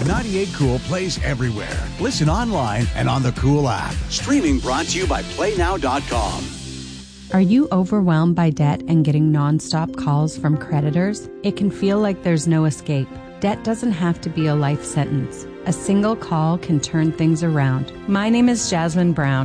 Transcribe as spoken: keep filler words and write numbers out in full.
ninety-eight Cool plays everywhere. Listen online and on the Cool app. Streaming brought to you by play now dot com. Are you overwhelmed by debt and getting nonstop calls from creditors? It can feel like there's no escape. Debt doesn't have to be a life sentence. A single call can turn things around. My name is Jasmine Brown.